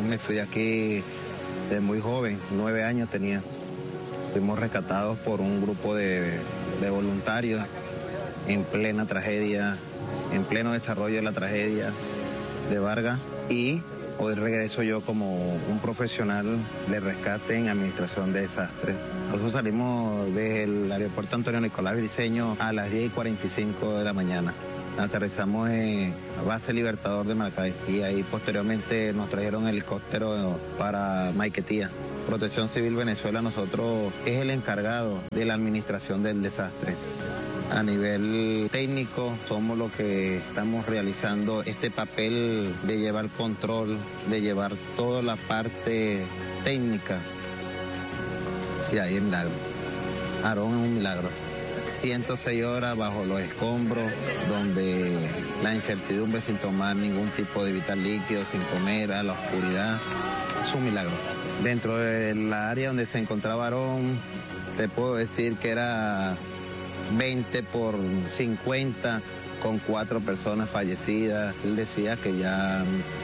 Me fui de aquí de muy joven, 9 años tenía. Fuimos rescatados por un grupo de voluntarios en plena tragedia, en pleno desarrollo de la tragedia de Vargas, y hoy regreso yo como un profesional de rescate en administración de desastres. Nosotros salimos del aeropuerto Antonio Nicolás Briceño a las 10:45 de la mañana. Aterrizamos en la base Libertador de Maracay y ahí posteriormente nos trajeron helicóptero para Maiquetía. Protección Civil Venezuela nosotros es el encargado de la administración del desastre. A nivel técnico somos los que estamos realizando este papel de llevar control, de llevar toda la parte técnica. Sí, ahí es milagro. Aarón es un milagro. 106 horas bajo los escombros, donde la incertidumbre sin tomar ningún tipo de vital líquido, sin comer, a la oscuridad, es un milagro. Dentro de la área donde se encontraba Aarón, te puedo decir que era 20 por 50, con 4 personas fallecidas. Él decía que ya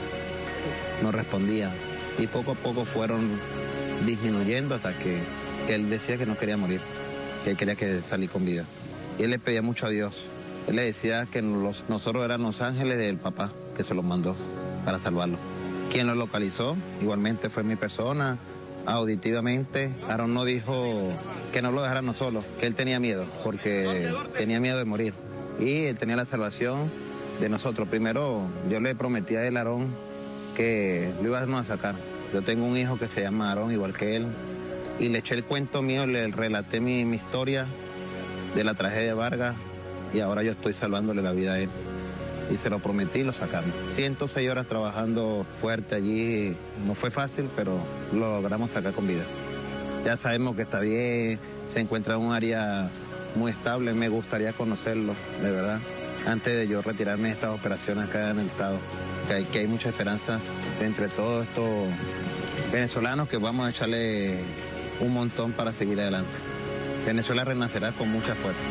no respondía y poco a poco fueron disminuyendo hasta que él decía que no quería morir, que él quería salir con vida. Y él le pedía mucho a Dios. Él le decía que nosotros eran los ángeles del papá que se los mandó para salvarlo. Quien lo localizó igualmente fue mi persona, auditivamente. Aarón no dijo que no lo dejáramos solos, que él tenía miedo, porque tenía miedo de morir. Y él tenía la salvación de nosotros. Primero, yo le prometí a él, Aarón, que lo íbamos a sacar. Yo tengo un hijo que se llama Aarón, igual que él, y le eché el cuento mío, le relaté mi historia de la tragedia de Vargas, y ahora yo estoy salvándole la vida a él. Y se lo prometí y lo sacaron. 106 horas trabajando fuerte allí, no fue fácil, pero lo logramos sacar con vida. Ya sabemos que está bien, se encuentra en un área muy estable, me gustaría conocerlo, de verdad, antes de yo retirarme de estas operaciones acá en el estado, que hay mucha esperanza entre todos estos venezolanos que vamos a echarle un montón para seguir adelante. Venezuela renacerá con mucha fuerza.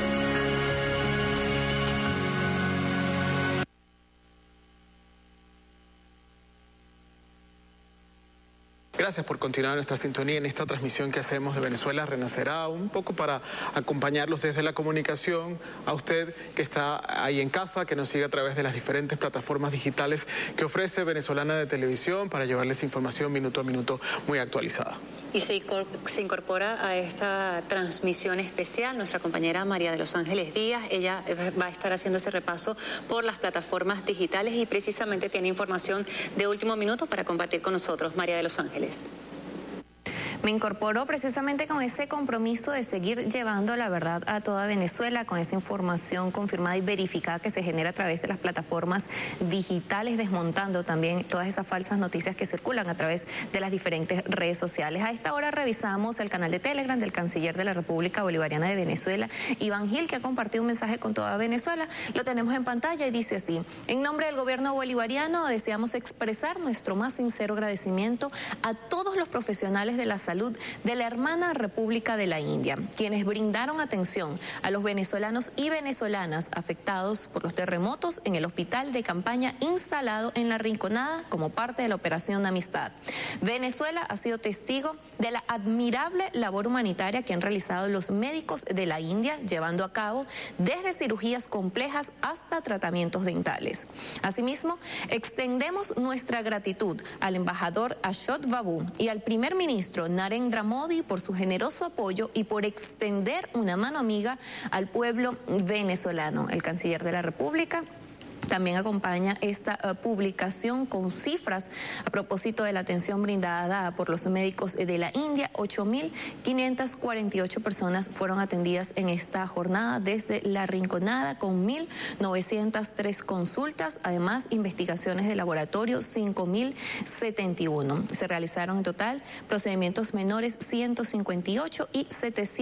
Gracias por continuar en esta sintonía, en esta transmisión que hacemos de Venezuela Renacerá, un poco para acompañarlos desde la comunicación, a usted que está ahí en casa, que nos sigue a través de las diferentes plataformas digitales que ofrece Venezolana de Televisión para llevarles información minuto a minuto muy actualizada. Y se incorpora a esta transmisión especial nuestra compañera María de los Ángeles Díaz. Ella va a estar haciendo ese repaso por las plataformas digitales y precisamente tiene información de último minuto para compartir con nosotros. María de los Ángeles. Me incorporó precisamente con ese compromiso de seguir llevando la verdad a toda Venezuela, con esa información confirmada y verificada que se genera a través de las plataformas digitales, desmontando también todas esas falsas noticias que circulan a través de las diferentes redes sociales. A esta hora revisamos el canal de Telegram del canciller de la República Bolivariana de Venezuela, Iván Gil, que ha compartido un mensaje con toda Venezuela. Lo tenemos en pantalla y dice así: en nombre del gobierno bolivariano deseamos expresar nuestro más sincero agradecimiento a todos los profesionales de la salud de la hermana República de la India, quienes brindaron atención a los venezolanos y venezolanas afectados por los terremotos en el hospital de campaña instalado en La Rinconada como parte de la Operación Amistad. Venezuela ha sido testigo de la admirable labor humanitaria que han realizado los médicos de la India, llevando a cabo desde cirugías complejas hasta tratamientos dentales. Asimismo, extendemos nuestra gratitud al embajador Ashok Babu y al primer ministro Narendra Modi por su generoso apoyo y por extender una mano amiga al pueblo venezolano. El canciller de la República también acompaña esta publicación con cifras a propósito de la atención brindada por los médicos de la India. 8.548 personas fueron atendidas en esta jornada desde La Rinconada, con 1.903 consultas, además investigaciones de laboratorio 5.071. Se realizaron en total procedimientos menores 158 y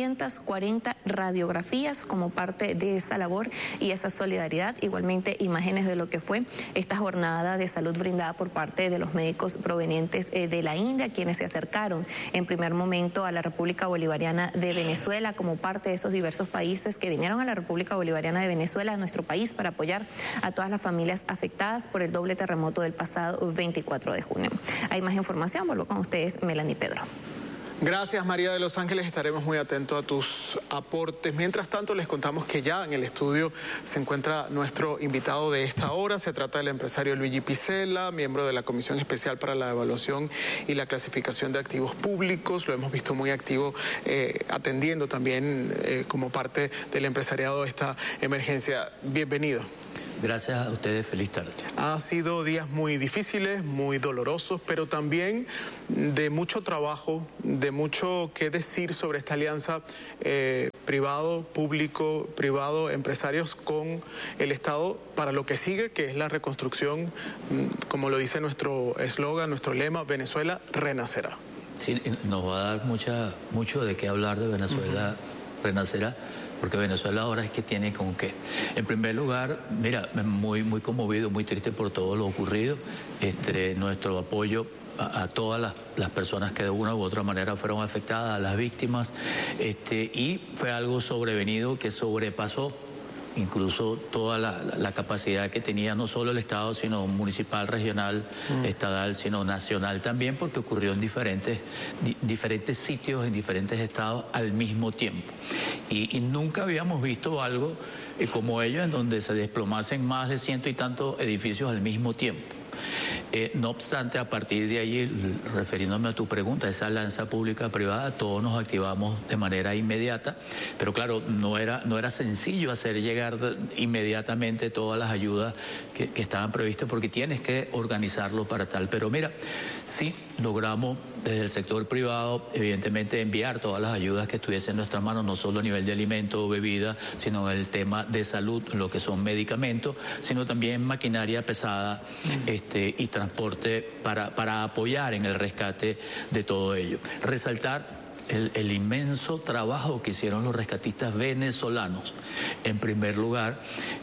740 radiografías como parte de esa labor y esa solidaridad. Igualmente, imágenes imágenes de lo que fue esta jornada de salud brindada por parte de los médicos provenientes de la India, quienes se acercaron en primer momento a la República Bolivariana de Venezuela como parte de esos diversos países que vinieron a la República Bolivariana de Venezuela, a nuestro país, para apoyar a todas las familias afectadas por el doble terremoto del pasado 24 de junio. Hay más información, vuelvo con ustedes, Melanie Pedro. Gracias, María de Los Ángeles, estaremos muy atentos a tus aportes. Mientras tanto, les contamos que ya en el estudio se encuentra nuestro invitado de esta hora. Se trata del empresario Luigi Picella, miembro de la Comisión Especial para la Evaluación y la Clasificación de Activos Públicos. Lo hemos visto muy activo atendiendo también como parte del empresariado de esta emergencia. Bienvenido. Gracias a ustedes, feliz tarde. Ha sido días muy difíciles, muy dolorosos, pero también de mucho trabajo, de mucho que decir sobre esta alianza privado, público, privado, empresarios con el Estado para lo que sigue, que es la reconstrucción, como lo dice nuestro eslogan, nuestro lema, Venezuela renacerá. Sí, nos va a dar mucho de qué hablar de Venezuela renacerá. Porque Venezuela ahora es que tiene con qué. En primer lugar, mira, muy conmovido, muy triste por todo lo ocurrido. Nuestro apoyo a todas las personas que de una u otra manera fueron afectadas, a las víctimas, y fue algo sobrevenido que sobrepasó incluso toda la capacidad que tenía no solo el Estado, sino municipal, regional, estatal, sino nacional también, porque ocurrió en diferentes sitios, en diferentes estados al mismo tiempo. Y nunca habíamos visto algo como ello, en donde se desplomasen más de 100 y tantos edificios al mismo tiempo. No obstante, a partir de allí, refiriéndome a tu pregunta, esa alianza pública-privada, todos nos activamos de manera inmediata, pero claro, no era sencillo hacer llegar inmediatamente todas las ayudas que estaban previstas, porque tienes que organizarlo para tal. Pero mira, sí logramos desde el sector privado, evidentemente, enviar todas las ayudas que estuviesen en nuestras manos, no solo a nivel de alimentos o bebida, sino en el tema de salud, lo que son medicamentos, sino también maquinaria pesada y transporte para apoyar en el rescate de todo ello. Resaltar el inmenso trabajo que hicieron los rescatistas venezolanos. En primer lugar,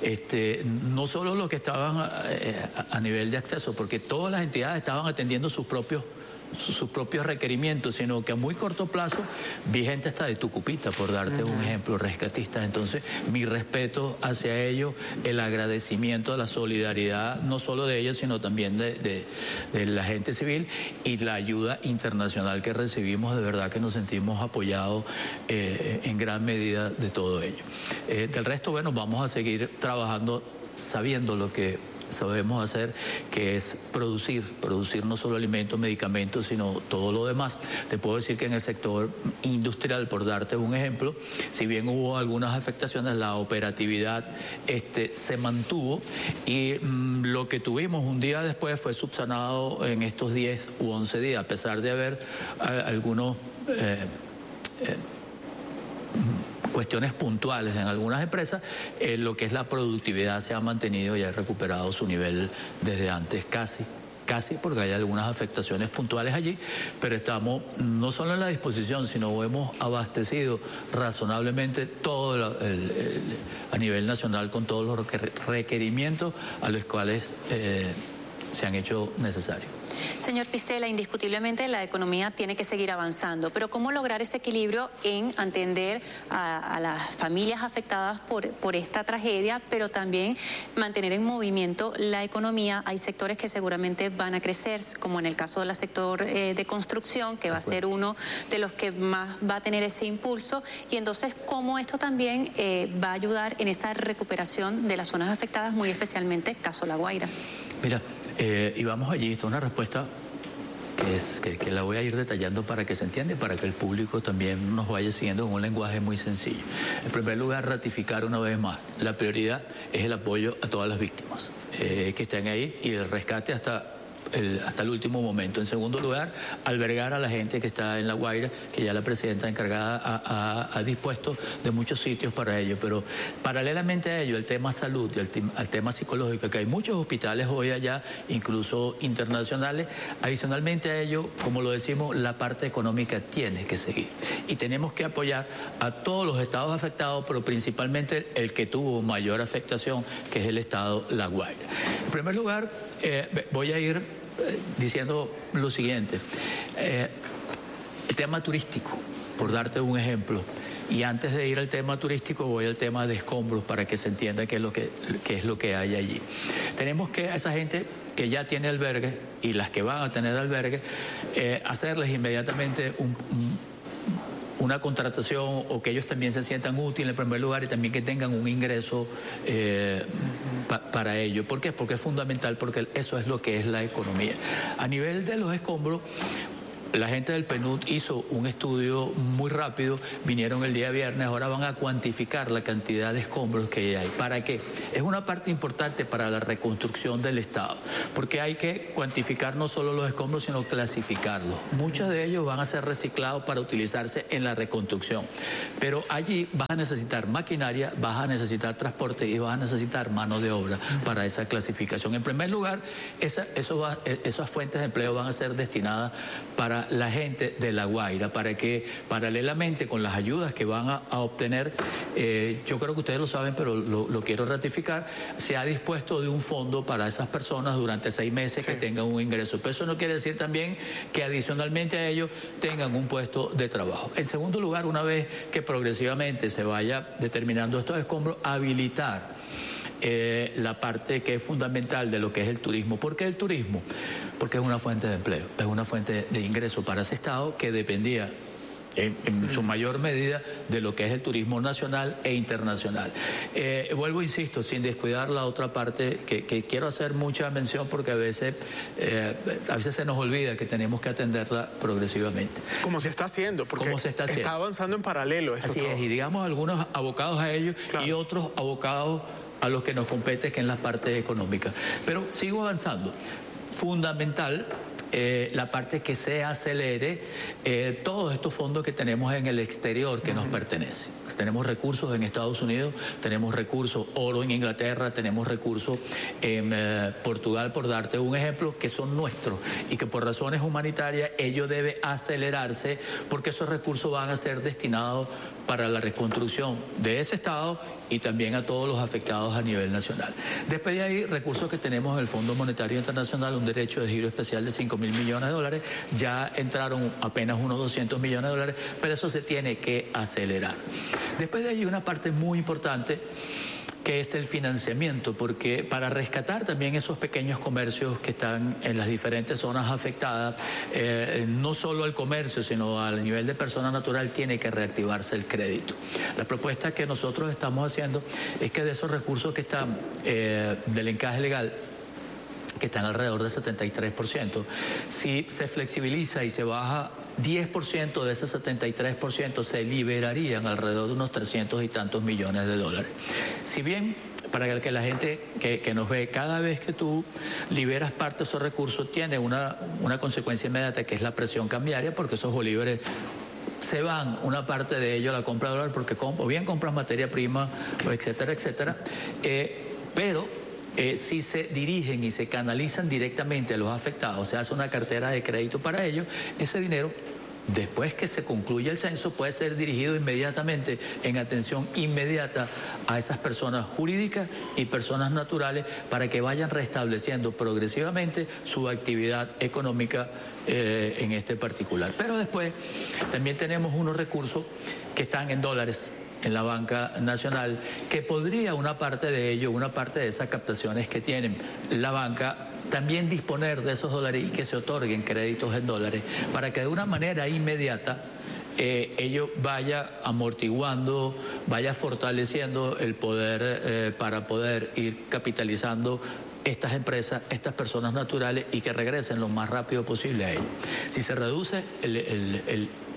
no solo los que estaban a nivel de acceso, porque todas las entidades estaban atendiendo sus propios requerimientos, sino que a muy corto plazo vi gente hasta de Tucupita, por darte un ejemplo, rescatistas. Entonces, mi respeto hacia ellos, el agradecimiento, la solidaridad, no solo de ellos, sino también de la gente civil, y la ayuda internacional que recibimos. De verdad que nos sentimos apoyados en gran medida de todo ello. Del resto, bueno, vamos a seguir trabajando sabiendo lo que sabemos hacer, que es producir no solo alimentos, medicamentos, sino todo lo demás. Te puedo decir que en el sector industrial, por darte un ejemplo, si bien hubo algunas afectaciones, la operatividad se mantuvo, y lo que tuvimos un día después fue subsanado en estos 10 u 11 días, a pesar de haber algunos cuestiones puntuales en algunas empresas. Lo que es la productividad se ha mantenido y ha recuperado su nivel desde antes, casi, porque hay algunas afectaciones puntuales allí, pero estamos no solo en la disposición, sino hemos abastecido razonablemente todo a nivel nacional con todos los requerimientos a los cuales se han hecho necesarios. Señor Picella, indiscutiblemente la economía tiene que seguir avanzando, pero ¿cómo lograr ese equilibrio en atender a las familias afectadas por esta tragedia, pero también mantener en movimiento la economía? Hay sectores que seguramente van a crecer, como en el caso del sector de construcción, que va a ser uno de los que más va a tener ese impulso, y entonces cómo esto también va a ayudar en esa recuperación de las zonas afectadas, muy especialmente caso La Guaira. Mira, y vamos allí, esta es una respuesta que la voy a ir detallando para que se entienda y para que el público también nos vaya siguiendo con un lenguaje muy sencillo. En primer lugar, ratificar una vez más, la prioridad es el apoyo a todas las víctimas que estén ahí, y el rescate hasta hasta el último momento. En segundo lugar, albergar a la gente que está en La Guaira, que ya la presidenta encargada ha dispuesto de muchos sitios para ello. Pero paralelamente a ello, el tema salud y el tema psicológico, que hay muchos hospitales hoy allá, incluso internacionales. Adicionalmente a ello, como lo decimos, la parte económica tiene que seguir. Y tenemos que apoyar a todos los estados afectados, pero principalmente el que tuvo mayor afectación, que es el estado La Guaira. En primer lugar, voy a ir diciendo lo siguiente, el tema turístico, por darte un ejemplo, y antes de ir al tema turístico voy al tema de escombros para que se entienda qué es lo que hay allí. Tenemos que a esa gente que ya tiene albergue y las que van a tener albergue, hacerles inmediatamente una contratación, o que ellos también se sientan útiles en primer lugar, y también que tengan un ingreso para ello. ¿Por qué? Porque es fundamental, porque eso es lo que es la economía. A nivel de los escombros, la gente del PNUD hizo un estudio muy rápido, vinieron el día viernes, ahora van a cuantificar la cantidad de escombros que hay. ¿Para qué? Es una parte importante para la reconstrucción del Estado, porque hay que cuantificar no solo los escombros, sino clasificarlos. Muchos de ellos van a ser reciclados para utilizarse en la reconstrucción, pero allí vas a necesitar maquinaria, vas a necesitar transporte y vas a necesitar mano de obra para esa clasificación. En primer lugar, esas fuentes de empleo van a ser destinadas para la gente de La Guaira, para que paralelamente con las ayudas que van a obtener, yo creo que ustedes lo saben, pero lo quiero ratificar, se ha dispuesto de un fondo para esas personas durante 6 meses, sí, que tengan un ingreso. Pero eso no quiere decir también que adicionalmente a ellos tengan un puesto de trabajo. En segundo lugar, una vez que progresivamente se vaya determinando estos escombros, habilitar la parte que es fundamental de lo que es el turismo. ¿Por qué el turismo? Porque es una fuente de empleo, es una fuente de ingreso para ese Estado que dependía en su mayor medida de lo que es el turismo nacional e internacional. Vuelvo, insisto, sin descuidar la otra parte que quiero hacer mucha mención, porque a veces se nos olvida que tenemos que atenderla progresivamente. Como se está haciendo, porque está avanzando en paralelo. Así es, y digamos algunos abocados a ello, claro, y otros abocados a los que nos compete, que en la parte económica. Pero sigo avanzando. Fundamental la parte que se acelere todos estos fondos que tenemos en el exterior que nos pertenecen. Tenemos recursos en Estados Unidos, tenemos recursos oro en Inglaterra, tenemos recursos en Portugal, por darte un ejemplo, que son nuestros y que por razones humanitarias ello debe acelerarse, porque esos recursos van a ser destinados para la reconstrucción de ese Estado y también a todos los afectados a nivel nacional. Después de ahí, recursos que tenemos en el Fondo Monetario Internacional, un derecho de giro especial de $5.000 millones, ya entraron apenas unos $200 millones, pero eso se tiene que acelerar. Después de ahí una parte muy importante, que es el financiamiento, porque para rescatar también esos pequeños comercios que están en las diferentes zonas afectadas, no solo el comercio, sino al nivel de persona natural, tiene que reactivarse el crédito. La propuesta que nosotros estamos haciendo es que de esos recursos que están del encaje legal, que están alrededor del 73%, si se flexibiliza y se baja 10% de ese 73%, se liberarían alrededor de unos 300 y tantos millones de dólares. Si bien, para que la gente que nos ve, cada vez que tú liberas parte de esos recursos, tiene una consecuencia inmediata, que es la presión cambiaria, porque esos bolívares se van, una parte de ellos a la compra de dólares, porque o bien compras materia prima, o etcétera, etcétera, pero si se dirigen y se canalizan directamente a los afectados, se hace una cartera de crédito para ellos, ese dinero, después que se concluya el censo, puede ser dirigido inmediatamente en atención inmediata a esas personas jurídicas y personas naturales, para que vayan restableciendo progresivamente su actividad económica en este particular. Pero después también tenemos unos recursos que están en dólares en la banca nacional, que podría una parte de ello, una parte de esas captaciones que tienen la banca, también disponer de esos dólares y que se otorguen créditos en dólares, para que de una manera inmediata ello vaya amortiguando, vaya fortaleciendo el poder para poder ir capitalizando estas empresas, estas personas naturales, y que regresen lo más rápido posible a ello. Si se reduce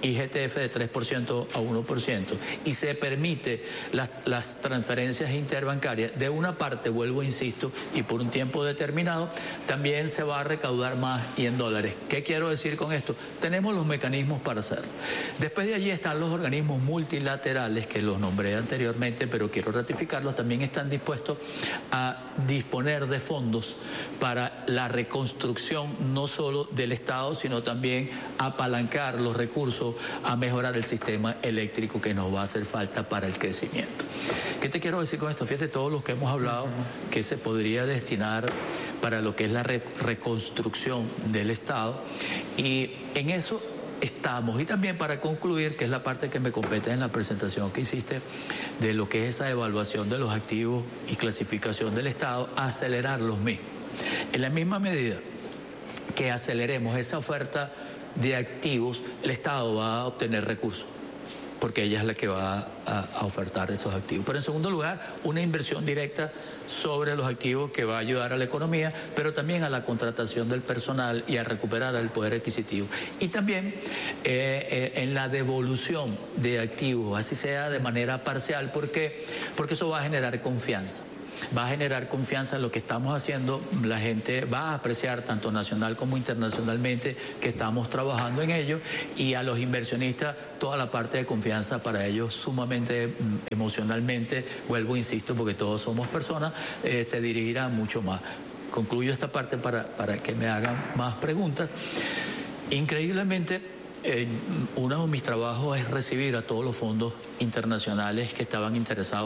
IGTF de 3% a 1%, y se permite las transferencias interbancarias de una parte, vuelvo, insisto, y por un tiempo determinado, también se va a recaudar más y en dólares. ¿Qué quiero decir con esto? Tenemos los mecanismos para hacerlo. Después de allí están los organismos multilaterales, que los nombré anteriormente, pero quiero ratificarlos, también están dispuestos a disponer de fondos para la reconstrucción no solo del Estado, sino también apalancar los recursos a mejorar el sistema eléctrico que nos va a hacer falta para el crecimiento. ¿Qué te quiero decir con esto? Fíjate todo lo que hemos hablado que se podría destinar para lo que es la reconstrucción del Estado, y en eso estamos. Y también para concluir, que es la parte que me compete en la presentación que hiciste, de lo que es esa evaluación de los activos y clasificación del Estado, acelerar los mismos. En la misma medida que aceleremos esa oferta de activos, el Estado va a obtener recursos, porque ella es la que va a ofertar esos activos. Pero en segundo lugar, una inversión directa sobre los activos que va a ayudar a la economía, pero también a la contratación del personal y a recuperar el poder adquisitivo. Y también en la devolución de activos, así sea de manera parcial, porque eso va a generar confianza. Va a generar confianza en lo que estamos haciendo, la gente va a apreciar tanto nacional como internacionalmente que estamos trabajando en ello, y a los inversionistas toda la parte de confianza para ellos sumamente emocionalmente, vuelvo, insisto, porque todos somos personas, se dirigirá mucho más. Concluyo esta parte para que me hagan más preguntas. Increíblemente, uno de mis trabajos es recibir a todos los fondos internacionales que están interesados,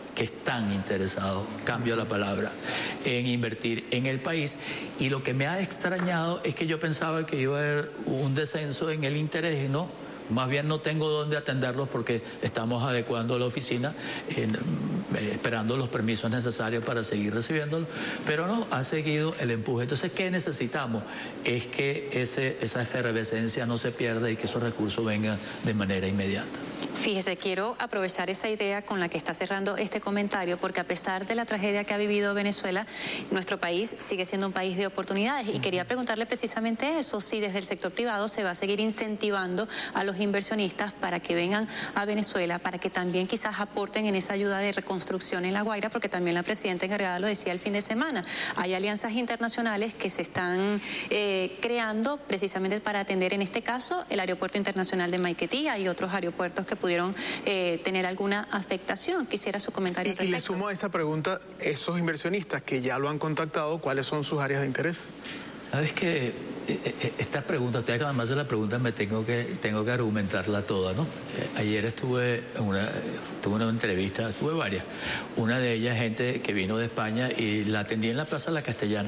cambio la palabra, en invertir en el país. Y lo que me ha extrañado es que yo pensaba que iba a haber un descenso en el interés, y no, más bien no tengo dónde atenderlos porque estamos adecuando la oficina, esperando los permisos necesarios para seguir recibiéndolos, pero no, ha seguido el empuje. Entonces, ¿qué necesitamos? Es que esa efervescencia no se pierda y que esos recursos vengan de manera inmediata. Fíjese, quiero aprovechar esa idea con la que está cerrando este comentario, porque a pesar de la tragedia que ha vivido Venezuela, nuestro país sigue siendo un país de oportunidades. Y quería preguntarle precisamente eso, si desde el sector privado se va a seguir incentivando a los inversionistas para que vengan a Venezuela, para que también quizás aporten en esa ayuda de reconstrucción en La Guaira, porque también la presidenta encargada lo decía el fin de semana. Hay alianzas internacionales que se están creando precisamente para atender, en este caso, el Aeropuerto Internacional de Maiquetía y otros aeropuertos que pudieron tener alguna afectación. Quisiera su comentario al respecto. Y le sumo a esa pregunta, esos inversionistas que ya lo han contactado, ¿cuáles son sus áreas de interés? Sabes que esta pregunta, usted acaba de hacer la pregunta, me tengo que argumentarla toda, ¿no? Ayer tuve una entrevista, tuve varias. Una de ellas, gente que vino de España, y la atendí en la Plaza La Castellana.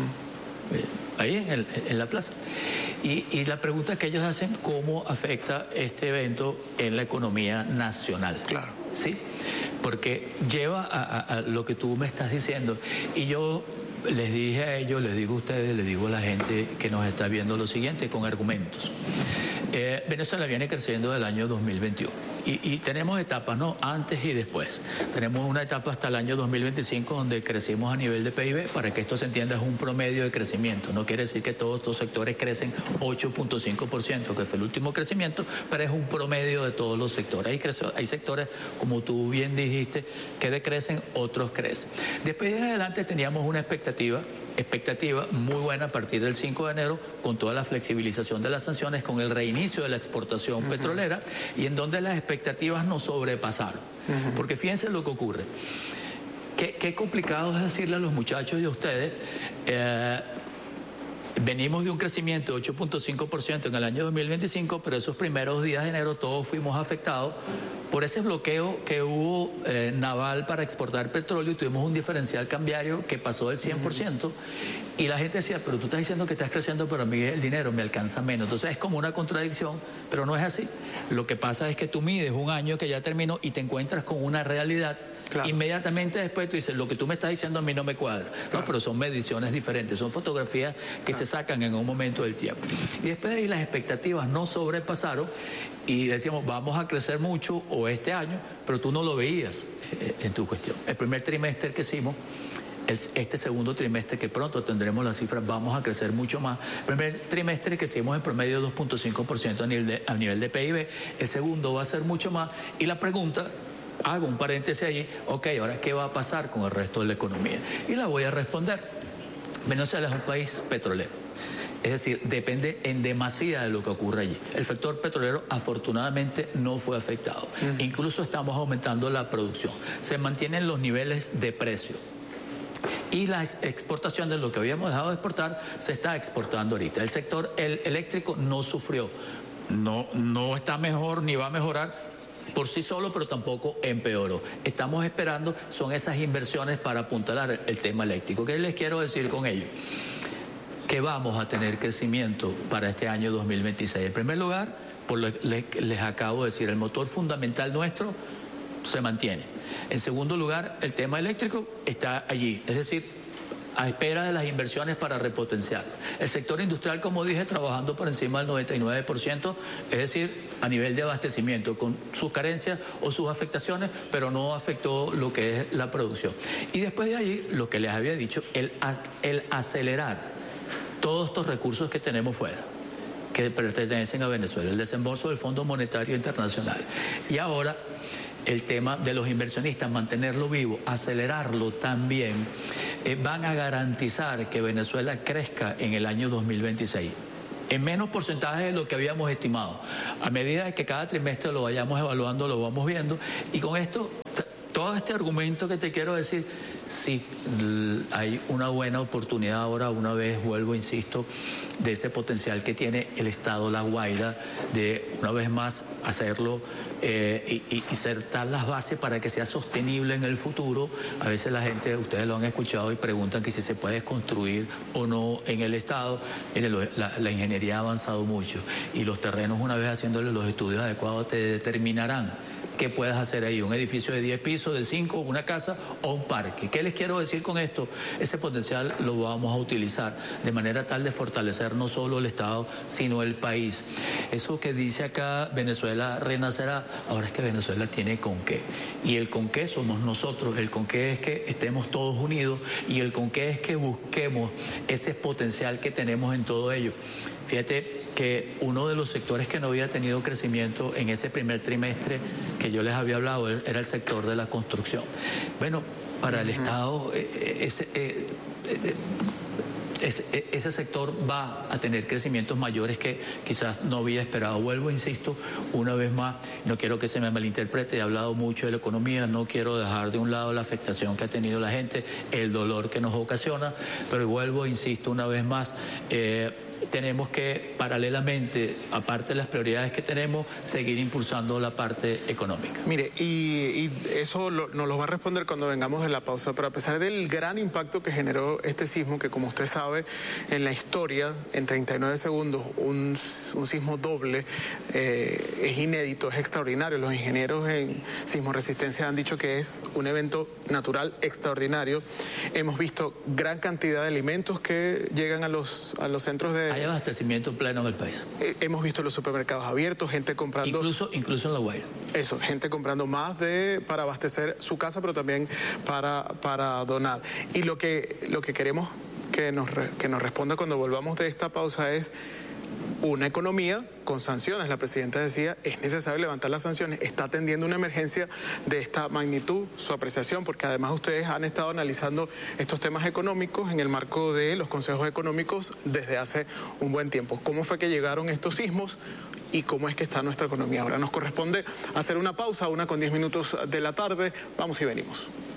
Ahí en la plaza. Y la pregunta que ellos hacen, ¿cómo afecta este evento en la economía nacional? Claro. ¿Sí? Porque lleva a lo que tú me estás diciendo. Y yo les dije a ellos, les digo a ustedes, les digo a la gente que nos está viendo lo siguiente, con argumentos. Venezuela viene creciendo del año 2021. Y tenemos etapas, ¿no? Antes y después. Tenemos una etapa hasta el año 2025 donde crecimos a nivel de PIB. Para que esto se entienda, es un promedio de crecimiento. No quiere decir que todos estos sectores crecen 8.5%, que fue el último crecimiento, pero es un promedio de todos los sectores. Hay sectores, como tú bien dijiste, que decrecen, otros crecen. Después de adelante teníamos una expectativa muy buena a partir del 5 de enero, con toda la flexibilización de las sanciones, con el reinicio de la exportación petrolera, y en donde las expectativas nos sobrepasaron. Porque fíjense lo que ocurre. Qué complicado es decirle a los muchachos y a ustedes, venimos de un crecimiento de 8.5% en el año 2025, pero esos primeros días de enero todos fuimos afectados por ese bloqueo que hubo naval para exportar petróleo, y tuvimos un diferencial cambiario que pasó del 100%, y la gente decía, pero tú estás diciendo que estás creciendo, pero a mí el dinero me alcanza menos. Entonces es como una contradicción, pero no es así. Lo que pasa es que tú mides un año que ya terminó y te encuentras con una realidad. Claro. Inmediatamente después tú dices, lo que tú me estás diciendo a mí no me cuadra. Claro. No, pero son mediciones diferentes, son fotografías que se sacan en un momento del tiempo. Y después de ahí las expectativas no sobrepasaron, y decíamos, vamos a crecer mucho o este año, pero tú no lo veías en tu cuestión. El primer trimestre que hicimos este segundo trimestre, que pronto tendremos las cifras, vamos a crecer mucho más. El primer trimestre crecimos en promedio 2.5% a nivel de PIB, el segundo va a ser mucho más. Y la pregunta, hago un paréntesis allí, ok, ahora ¿qué va a pasar con el resto de la economía? Y la voy a responder. Venezuela es un país petrolero. Es decir, depende en demasía de lo que ocurre allí. El sector petrolero afortunadamente no fue afectado. Incluso estamos aumentando la producción. Se mantienen los niveles de precio. Y la exportación de lo que habíamos dejado de exportar se está exportando ahorita. El sector eléctrico no sufrió. No está mejor ni va a mejorar por sí solo, pero tampoco empeoró. Estamos esperando, son esas inversiones para apuntalar el tema eléctrico. ¿Qué les quiero decir con ello? Que vamos a tener crecimiento para este año 2026. En primer lugar, por lo que les acabo de decir, el motor fundamental nuestro se mantiene. En segundo lugar, el tema eléctrico está allí, es decir, a espera de las inversiones para repotenciar. El sector industrial, como dije, trabajando por encima del 99%, es decir, a nivel de abastecimiento, con sus carencias o sus afectaciones, pero no afectó lo que es la producción. Y después de allí, lo que les había dicho, el acelerar todos estos recursos que tenemos fuera, que pertenecen a Venezuela, el desembolso del Fondo Monetario Internacional. Y ahora el tema de los inversionistas, mantenerlo vivo, acelerarlo también, van a garantizar que Venezuela crezca en el año 2026. En menos porcentaje de lo que habíamos estimado. A medida de que cada trimestre lo vayamos evaluando, lo vamos viendo. Y con esto, todo este argumento que te quiero decir, sí, hay una buena oportunidad ahora, una vez vuelvo, insisto, de ese potencial que tiene el Estado La Guaira, de una vez más hacerlo y sentar las bases para que sea sostenible en el futuro. A veces la gente, ustedes lo han escuchado y preguntan que si se puede construir o no en el Estado. Mire, la ingeniería ha avanzado mucho y los terrenos, una vez haciéndole los estudios adecuados, te determinarán qué puedes hacer ahí, un edificio de 10 pisos, de 5, una casa o un parque. ¿Qué les quiero decir con esto? Ese potencial lo vamos a utilizar de manera tal de fortalecer no solo el Estado, sino el país. Eso que dice acá, Venezuela renacerá, ahora es que Venezuela tiene con qué. Y el con qué somos nosotros, el con qué es que estemos todos unidos y el con qué es que busquemos ese potencial que tenemos en todo ello. Fíjate que uno de los sectores que no había tenido crecimiento en ese primer trimestre que yo les había hablado era el sector de la construcción. Bueno, para el Estado ese sector va a tener crecimientos mayores que quizás no había esperado. Vuelvo, insisto, una vez más, no quiero que se me malinterprete, he hablado mucho de la economía, no quiero dejar de un lado la afectación que ha tenido la gente, el dolor que nos ocasiona, pero vuelvo, insisto, una vez más, tenemos que paralelamente, aparte de las prioridades que tenemos, seguir impulsando la parte económica. Mire, y eso nos lo va a responder cuando vengamos de la pausa, pero a pesar del gran impacto que generó este sismo, que como usted sabe, en la historia, en 39 segundos, un sismo doble, es inédito, es extraordinario. Los ingenieros en sismo resistencia han dicho que es un evento natural extraordinario. Hemos visto gran cantidad de alimentos que llegan a los centros de... Hay abastecimiento pleno en el país. Hemos visto los supermercados abiertos, gente comprando... Incluso en La Guaira. Eso, gente comprando más para abastecer su casa, pero también para donar. Y lo que queremos que nos responda cuando volvamos de esta pausa es una economía con sanciones. La presidenta decía, es necesario levantar las sanciones. Está atendiendo una emergencia de esta magnitud, su apreciación, porque además ustedes han estado analizando estos temas económicos en el marco de los consejos económicos desde hace un buen tiempo. ¿Cómo fue que llegaron estos sismos y cómo es que está nuestra economía? Ahora nos corresponde hacer una pausa, 1:10 de la tarde. Vamos y venimos.